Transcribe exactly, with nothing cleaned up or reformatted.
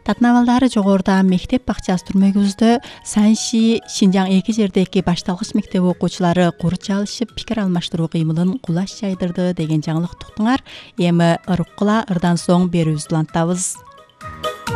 Татнавалдары жогоруда мектеп бакчасы түрмөгүбүздө Санши Шинжаң эки жердеги башталгыч мектеп окуучулары курч алышып пикир алмаштыруу кыймылын кулаш жайдырды деген жаңылык туктуңар. Эми ырыккыла ырдан соң берүүбүздү улантабыз.